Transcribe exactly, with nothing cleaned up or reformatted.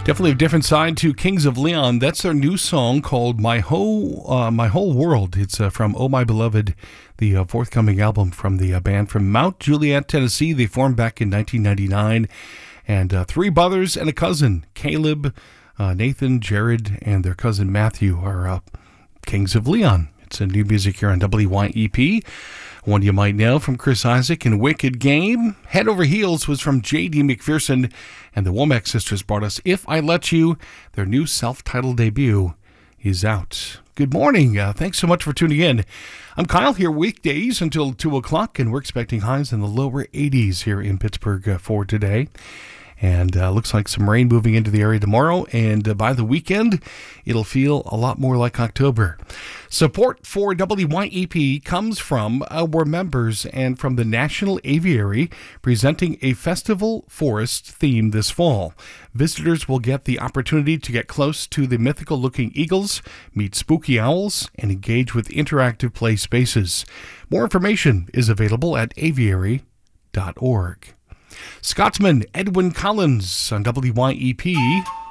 Definitely a different side to Kings of Leon. That's their new song called My Whole uh, My Whole World. It's uh, from Oh My Beloved, the uh, forthcoming album from the uh, band from Mount Juliet, Tennessee. They formed back in nineteen ninety-nine. And uh, three brothers and a cousin, Caleb, uh, Nathan, Jared, and their cousin Matthew are uh, Kings of Leon. It's a new music here on W Y E P. One you might know from Chris Isaak and Wicked Game. Head Over Heels was from J D McPherson, and the Womack sisters brought us If I Let You. Their new self-titled debut is out. Good morning. Uh, thanks so much for tuning in. I'm Kyle here weekdays until two o'clock, and we're expecting highs in the lower eighties here in Pittsburgh uh, for today. And uh, looks like some rain moving into the area tomorrow. And uh, by the weekend, it'll feel a lot more like October. Support for W Y E P comes from our members and from the National Aviary, presenting a festival forest theme this fall. Visitors will get the opportunity to get close to the mythical-looking eagles, meet spooky owls, and engage with interactive play spaces. More information is available at aviary dot org. Scotsman Edwyn Collins on W Y E P.